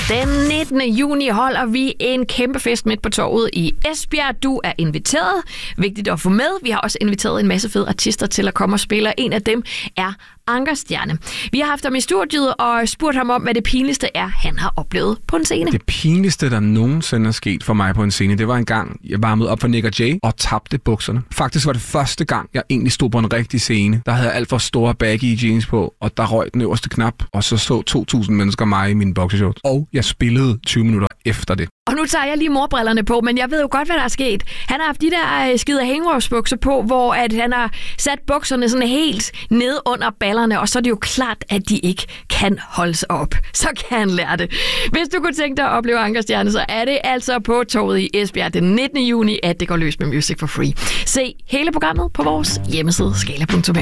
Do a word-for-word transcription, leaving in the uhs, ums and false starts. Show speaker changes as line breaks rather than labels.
Den nittende juni holder vi en kæmpe fest midt på torvet i Esbjerg. Du er inviteret. Vigtigt at få med. Vi har også inviteret en masse fede artister til at komme og spille. En af dem er Ankerstjerne. Vi har haft ham i studiet og spurgt ham om, hvad det pinligste er, han har oplevet på en scene.
Det pinligste, der nogensinde er sket for mig på en scene, det var en gang, jeg varmede op for Nick og Jay og tabte bukserne. Faktisk var det første gang, jeg egentlig stod på en rigtig scene. Der havde jeg alt for store baggy jeans på, og der røg den øverste knap, og så så to tusind mennesker mig i mine boxershorts. Og jeg spillede tyve minutter efter det.
Og nu tager jeg lige morbrillerne på, men jeg ved jo godt, hvad der er sket. Han har haft de der skide hængerøvsbukser på, hvor at han har sat bukserne sådan helt ned under ballerne, og så er det jo klart, at de ikke kan holdes op. Så kan han lære det. Hvis du kunne tænke dig at opleve Ankerstjerne, så er det altså på torvet i Esbjerg den nittende juni, at det går løs med Music for Free. Se hele programmet på vores hjemmeside skala punktum